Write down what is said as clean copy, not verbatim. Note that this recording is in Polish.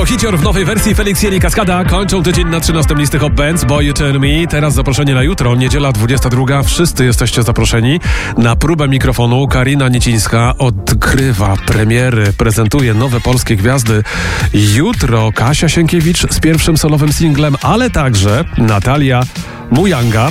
Hicior w nowej wersji Felix Jen i Kaskada kończą tydzień na 13 listy Hot Bands, Boy You Turn Me. Teraz zaproszenie na jutro, niedziela 22. Wszyscy jesteście zaproszeni na próbę mikrofonu. Karina Niecińska odgrywa premiery, prezentuje nowe polskie gwiazdy. Jutro Kasia Sienkiewicz z pierwszym solowym singlem, ale także Natalia Mujanga.